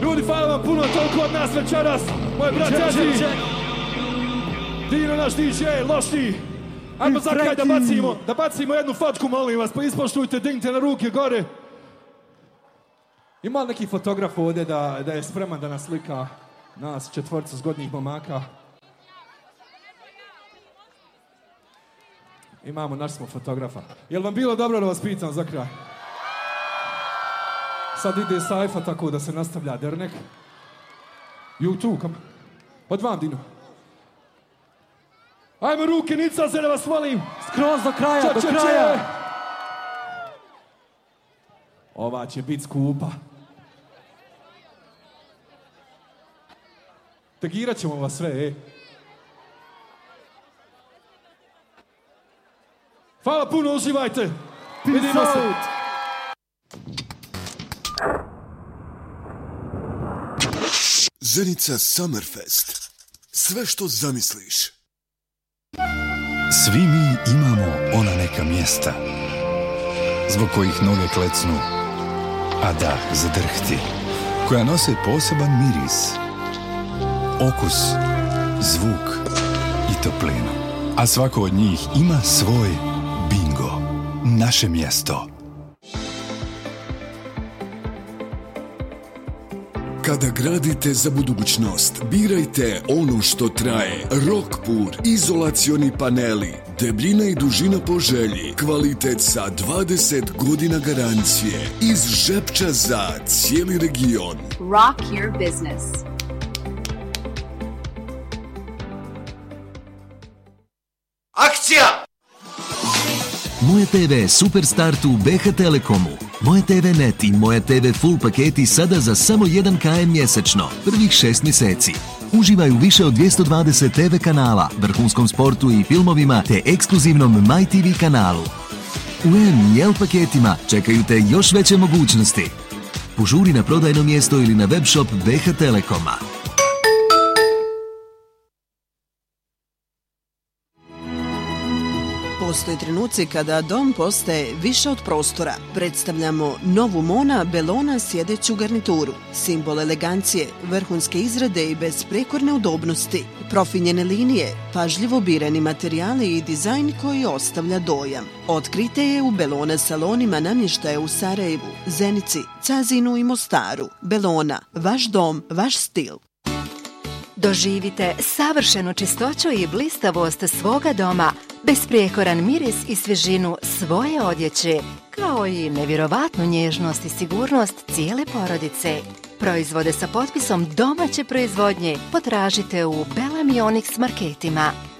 Ljudi, hvala vam puno, toliko od nas večeras. Moj brat Jađi. Dino, naš DJ, Loši. Ajmo za kraj da bacimo jednu fotku, molim vas, pa ispoštujte, dignite na ruke gore. Ima li neki fotograf ovdje da je spreman da nas slika, nas četvorca zgodnih momaka? Imamo, naš smo fotografa. Jel vam bilo dobro da vas pitam za kraj? Sad ide sajfa tako da se nastavlja dernek. YouTube, kam? Od vam, Dino. Ajmo ruke, nica se da vas molim. Skroz do kraja, do kraja. Ova će bit skupa. Tagirat ćemo vas sve, Hvala puno, uživajte. Vidimo se. Zenica Summerfest. Sve što zamisliš. Svi mi imamo ona neka mjesta zbog kojih noge klecnu, a dah zadrhti, koja nose poseban miris, okus, zvuk i toplinu. A svako od njih ima svoj bingo, naše mjesto. Kada gradite za budućnost, birajte ono što traje. Rockpur, izolacioni paneli, debljina i dužina po želji, kvalitet sa 20 godina garancije, iz Žepča za cijeli region. Rock your business. Akcija! Moje TV Superstart u BH Telekomu. Moje TV Net i Moje TV Full paketi sada za samo 1 KM mjesečno, prvih 6 mjeseci. Uživaju više od 220 TV kanala, vrhunskom sportu i filmovima te ekskluzivnom My TV kanalu. U M i L paketima čekaju te još veće mogućnosti. Požuri na prodajno mjesto ili na webshop BH Telekoma. Postoje trenuci kada dom postaje više od prostora. Predstavljamo novu Mona Bellona sjedeću garnituru. Simbol elegancije, vrhunske izrade i besprekorne udobnosti. Profinjene linije, pažljivo birani materijali i dizajn koji ostavlja dojam. Otkrite je u Bellona salonima namještaja u Sarajevu, Zenici, Cazinu i Mostaru. Bellona, vaš dom, vaš stil. Doživite savršenu čistoću i blistavost svoga doma, besprijekoran miris i svježinu svoje odjeće, kao i nevjerovatnu nježnost i sigurnost cijele porodice. Proizvode sa potpisom domaće proizvodnje potražite u Bellami Onyx marketima.